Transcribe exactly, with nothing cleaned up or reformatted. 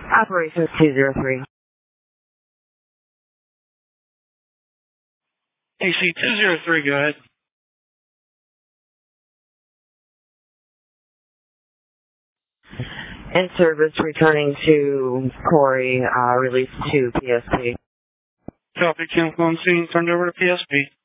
Operations two zero three. A C two zero three, go ahead. In service, returning to Corey, uh, release to P S P. Copy, chemical on scene, turned over to P S P.